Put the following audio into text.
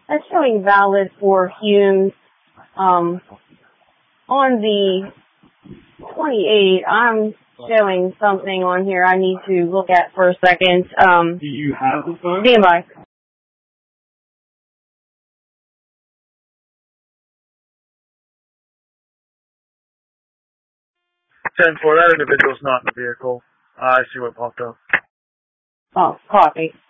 That's showing valid for Humes. On the 28, I'm showing something on here I need to look at for a second. Do you have the phone? Stand by. 10-4, that individual's not in the vehicle. I see what popped up. Oh, copy.